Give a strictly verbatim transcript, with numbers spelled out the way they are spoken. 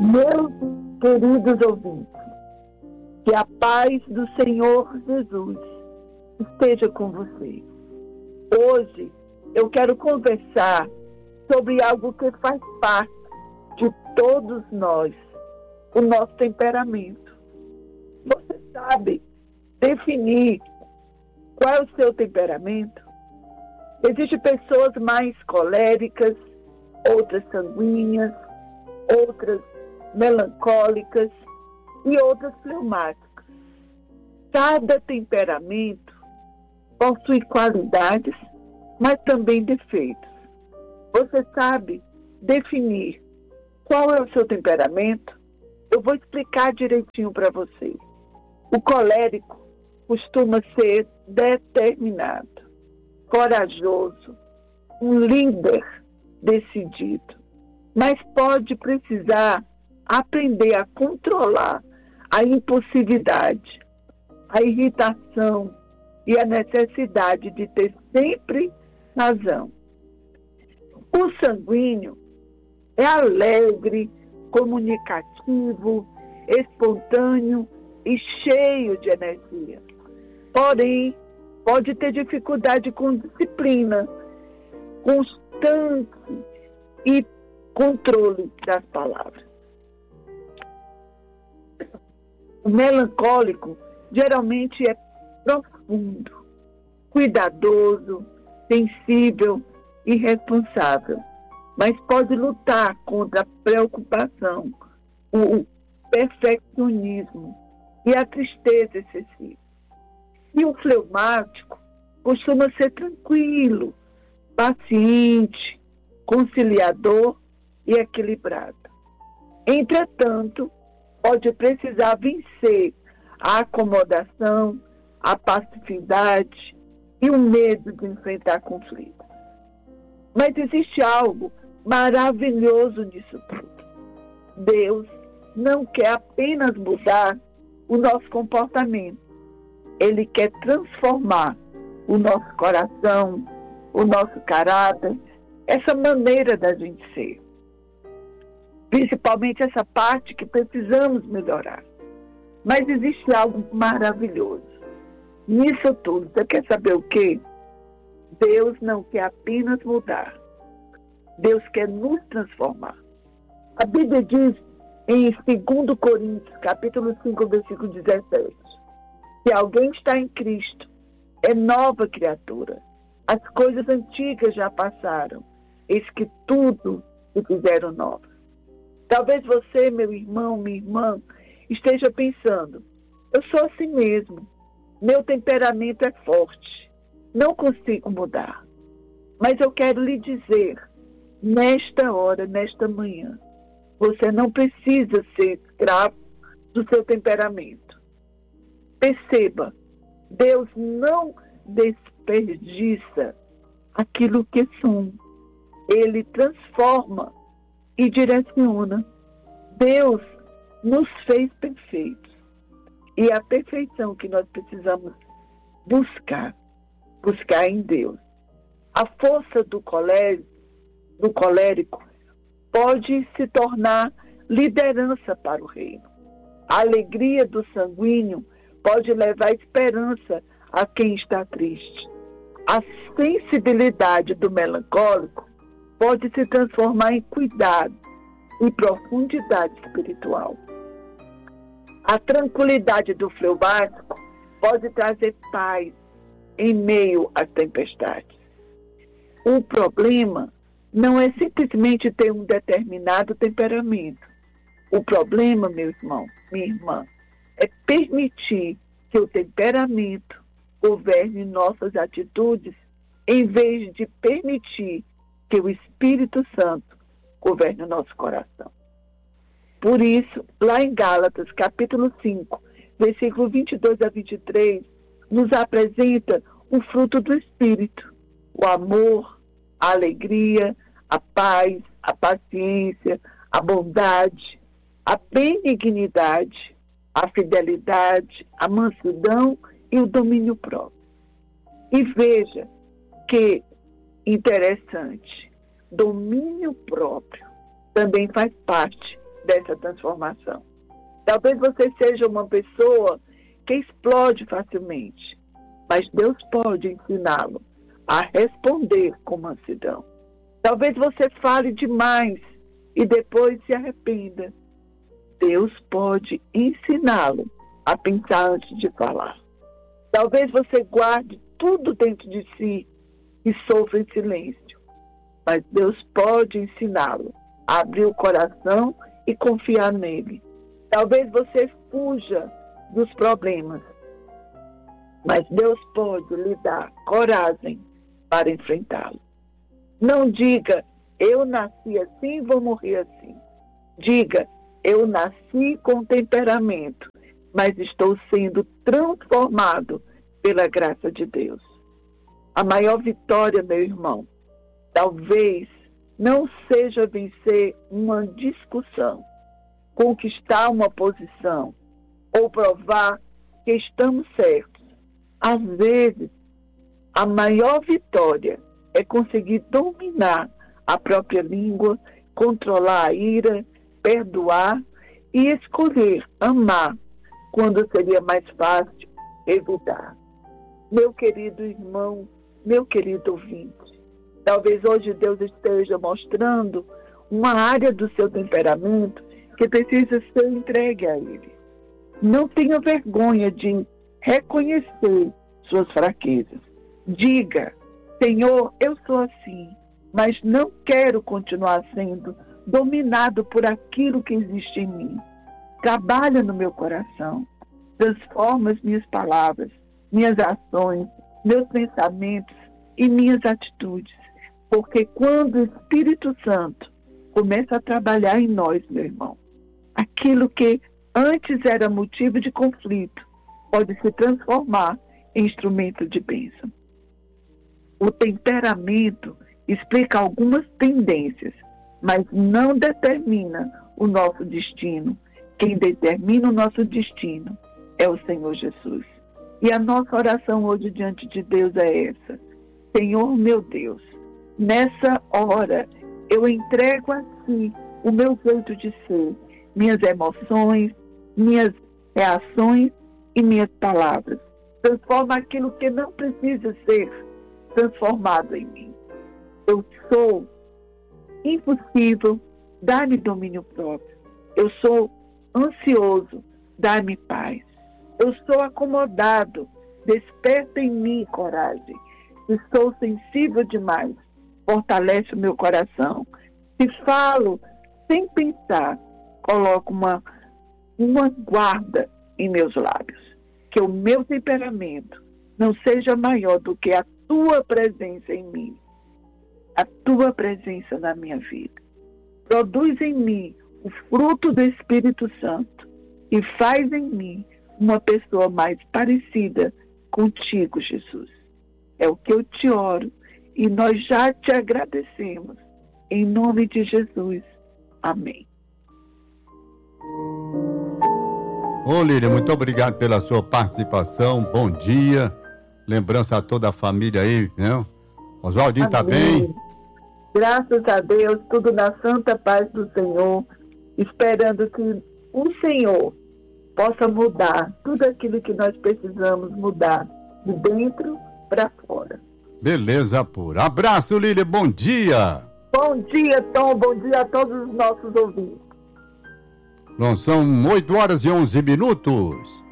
Meus queridos ouvintes, que a paz do Senhor Jesus esteja com vocês. Hoje eu quero conversar sobre algo que faz parte de todos nós, o nosso temperamento. Você sabe definir qual é o seu temperamento? Existem pessoas mais coléricas, outras sanguíneas, outras melancólicas e outras fleumáticas. Cada temperamento possui qualidades, mas também defeitos. Você sabe definir qual é o seu temperamento? Eu vou explicar direitinho para vocês. O colérico costuma ser determinado, corajoso, um líder decidido, mas pode precisar aprender a controlar a impulsividade, a irritação e a necessidade de ter sempre razão. O sanguíneo é alegre, comunicativo, espontâneo e cheio de energia. Porém, pode ter dificuldade com disciplina, constante e controle das palavras. O melancólico geralmente é profundo, cuidadoso, sensível e responsável, mas pode lutar contra a preocupação, o perfeccionismo e a tristeza excessiva. E o fleumático costuma ser tranquilo, paciente, conciliador e equilibrado. Entretanto, pode precisar vencer a acomodação, a passividade e o medo de enfrentar conflitos. Mas existe algo maravilhoso nisso tudo. Deus não quer apenas mudar o nosso comportamento. Ele quer transformar o nosso coração, o nosso caráter, essa maneira da gente ser. Principalmente essa parte que precisamos melhorar. Mas existe algo maravilhoso nisso tudo. Você quer saber o quê? Deus não quer apenas mudar. Deus quer nos transformar. A Bíblia diz em dois Coríntios, capítulo cinco, versículo dezessete, se alguém está em Cristo, é nova criatura. As coisas antigas já passaram, eis que tudo se fizeram novo. Talvez você, meu irmão, minha irmã, esteja pensando, eu sou assim mesmo, meu temperamento é forte, não consigo mudar. Mas eu quero lhe dizer, nesta hora, nesta manhã, você não precisa ser escravo do seu temperamento. Perceba, Deus não desperdiça aquilo que somos. Ele transforma e direciona. Deus nos fez perfeitos. E a perfeição que nós precisamos buscar, buscar em Deus. A força do colérico, do colérico pode se tornar liderança para o reino. A alegria do sanguíneo pode levar esperança a quem está triste. A sensibilidade do melancólico pode se transformar em cuidado e profundidade espiritual. A tranquilidade do fleumático pode trazer paz em meio às tempestades. O problema não é simplesmente ter um determinado temperamento. O problema, meu irmão, minha irmã, é permitir que o temperamento governe nossas atitudes em vez de permitir que o Espírito Santo governe o nosso coração. Por isso, lá em Gálatas, capítulo cinco, versículo vinte e dois a vinte e três, nos apresenta o fruto do Espírito, o amor, a alegria, a paz, a paciência, a bondade, a benignidade, a fidelidade, a mansidão e o domínio próprio. E veja que interessante, domínio próprio também faz parte dessa transformação. Talvez você seja uma pessoa que explode facilmente, mas Deus pode ensiná-lo a responder com mansidão. Talvez você fale demais e depois se arrependa. Deus pode ensiná-lo a pensar antes de falar. Talvez você guarde tudo dentro de si e sofra em silêncio, mas Deus pode ensiná-lo a abrir o coração e confiar nele. Talvez você fuja dos problemas, mas Deus pode lhe dar coragem para enfrentá-lo. Não diga, eu nasci assim e vou morrer assim. Diga, eu nasci com temperamento, mas estou sendo transformado pela graça de Deus. A maior vitória, meu irmão, talvez não seja vencer uma discussão, conquistar uma posição ou provar que estamos certos. Às vezes, a maior vitória é conseguir dominar a própria língua, controlar a ira, perdoar e escolher amar quando seria mais fácil evitar. Meu querido irmão, meu querido ouvinte, talvez hoje Deus esteja mostrando uma área do seu temperamento que precisa ser entregue a Ele. Não tenha vergonha de reconhecer suas fraquezas. Diga, Senhor, eu sou assim, mas não quero continuar sendo dominado por aquilo que existe em mim. Trabalha no meu coração, transforma as minhas palavras, minhas ações, meus pensamentos e minhas atitudes. Porque quando o Espírito Santo começa a trabalhar em nós, meu irmão, aquilo que antes era motivo de conflito pode se transformar em instrumento de bênção. O temperamento explica algumas tendências, mas não determina o nosso destino. Quem determina o nosso destino é o Senhor Jesus. E a nossa oração hoje diante de Deus é essa. Senhor meu Deus, nessa hora eu entrego a Ti o meu jeito de ser, minhas emoções, minhas reações e minhas palavras. Transforma aquilo que não precisa ser transformado em mim. Eu sou impossível, dá-me domínio próprio. Eu sou ansioso, dá-me paz. Eu sou acomodado, desperta em mim coragem. Se sou sensível demais, fortalece o meu coração. Se falo sem pensar, coloco uma, uma guarda em meus lábios. Que o meu temperamento não seja maior do que a Tua presença em mim, a Tua presença na minha vida. Produz em mim o fruto do Espírito Santo e faz em mim uma pessoa mais parecida contigo, Jesus. É o que eu te oro e nós já te agradecemos. Em nome de Jesus. Amém. Ô Lília, muito obrigado pela sua participação. Bom dia. Lembrança a toda a família aí, né? Oswaldinho tá bem? Graças a Deus, tudo na santa paz do Senhor, esperando que o Senhor possa mudar tudo aquilo que nós precisamos mudar, de dentro para fora. Beleza pura. Abraço, Lília, bom dia. Bom dia, Tom, bom dia a todos os nossos ouvintes. Não são oito horas e onze minutos.